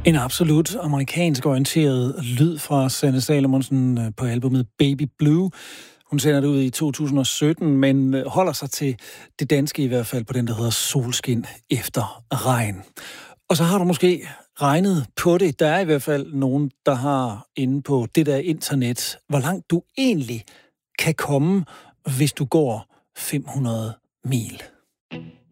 En absolut amerikansk orienteret lyd fra Sanne Salomonsen på albumet Baby Blue. Hun sender det ud i 2017, men holder sig til det danske i hvert fald på den, der hedder Solskin efter regn. Og så har du måske regnet på det. Der er i hvert fald nogen, der har inde på det der internet, hvor langt du egentlig kan komme, hvis du går 500 mil.